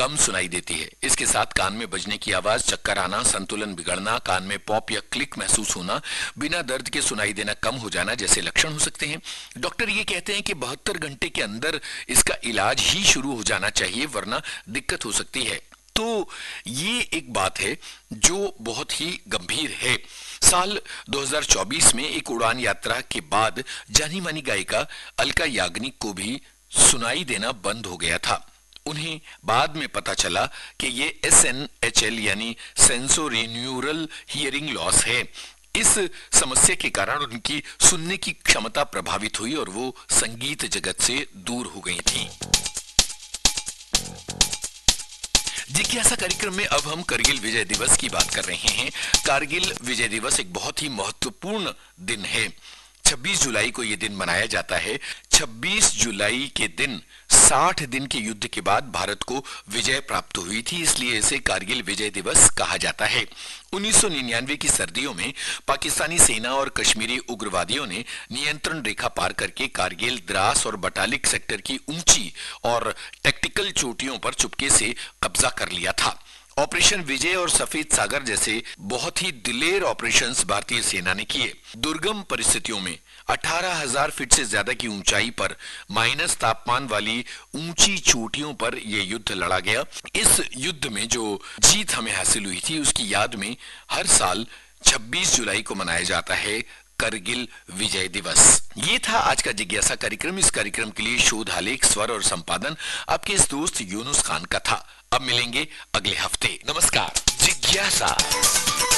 कम सुनाई देती है। इसके साथ कान में बजने की आवाज, चक्कर आना, संतुलन बिगड़ना, कान में पॉप या क्लिक महसूस होना, बिना दर्द के सुनाई देना कम हो जाना जैसे लक्षण हो सकते हैं। डॉक्टर ये कहते हैं कि 72 घंटे के अंदर इसका इलाज ही शुरू हो जाना चाहिए, वरना दिक्कत हो सकती है। तो ये एक बात है जो बहुत ही गंभीर है। साल 2024 में एक उड़ान यात्रा के बाद जानी मानी गायिका अलका याग्निक को भी सुनाई देना बंद हो गया था। उन्हें बाद में पता चला कि ये SNHL यानी सेंसोरिन्यूरल हियरिंग लॉस है। इस समस्या के कारण उनकी सुनने की क्षमता प्रभावित हुई और वो संगीत जगत से दूर हो गई थी। जिज्ञासा कार्यक्रम में अब हम कारगिल विजय दिवस की बात कर रहे हैं। कारगिल विजय दिवस एक बहुत ही महत्वपूर्ण दिन है। 26 जुलाई को यह दिन मनाया जाता है। 26 जुलाई के दिन 60 दिन के युद्ध के बाद भारत को विजय प्राप्त हुई थी, इसलिए इसे कारगिल विजय दिवस कहा जाता है। 1999 की सर्दियों में पाकिस्तानी सेना और कश्मीरी उग्रवादियों ने नियंत्रण रेखा पार करके कारगिल, द्रास और बटालिक सेक्टर की ऊंची और टैक्टिकल चोटियों पर चुपके से कब्जा कर लिया था। ऑपरेशन विजय और सफेद सागर जैसे बहुत ही दिलेर ऑपरेशंस भारतीय सेना ने किए। दुर्गम परिस्थितियों में 18,000 फीट से ज्यादा की ऊंचाई पर माइनस तापमान वाली ऊंची चोटियों पर यह युद्ध लड़ा गया। इस युद्ध में जो जीत हमें हासिल हुई थी उसकी याद में हर साल 26 जुलाई को मनाया जाता है कारगिल विजय दिवस। ये था आज का जिज्ञासा कार्यक्रम। इस कार्यक्रम के लिए शोध, आलेख, स्वर और संपादन आपके इस दोस्त यूनुस खान का था। अब मिलेंगे अगले हफ्ते। नमस्कार। जिज्ञासा।